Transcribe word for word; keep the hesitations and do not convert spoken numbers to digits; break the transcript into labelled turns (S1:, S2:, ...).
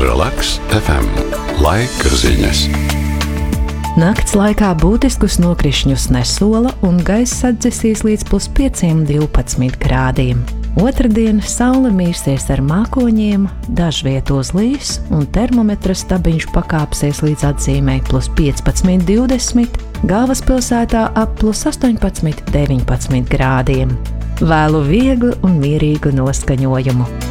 S1: Relaks F M. Laika ziņas.
S2: Nakts laikā būtiskus nokrišņus nesola un gaiss atdzesīs līdz plus pieciem divpadsmit grādiem. Otradien saule mīsies ar mākoņiem, dažviet uzlīs un termometra stabiņš pakāpsies līdz atzīmei plus piecpadsmit divdesmit, galvaspilsētā ap plus astoņpadsmit deviņpadsmit grādiem. Vēlu vieglu un mierīgu noskaņojumu.